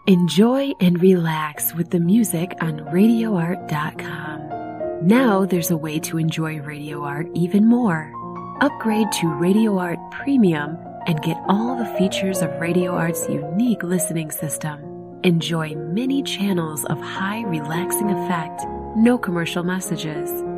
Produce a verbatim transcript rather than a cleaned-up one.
Enjoy and relax with the music on radio art dot com. Now there's a way to enjoy Radio Art even more. Upgrade to Radio Art Premium and get all the features of Radio Art's unique listening system. Enjoy many channels of high relaxing effect, no commercial messages,